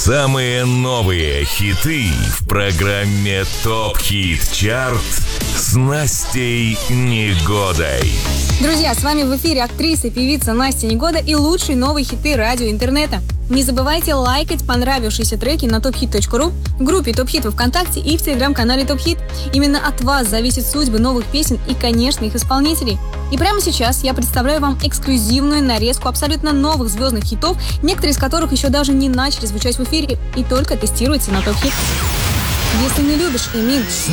Самые новые хиты в программе ТОП Хит Чарт с Настей Негодой. Друзья, с вами в эфире актриса и певица Настя Негода и лучшие новые хиты радио и интернета. Не забывайте лайкать понравившиеся треки на tophit.ru, в группе ТОП Хит во ВКонтакте и в телеграм-канале ТОП Хит. Именно от вас зависит судьба новых песен и, конечно, их исполнителей. И прямо сейчас я представляю вам эксклюзивную нарезку абсолютно новых звездных хитов, некоторые из которых еще даже не начали звучать в эфире и только тестируются на ТОП Хит. Если не любишь Эмин,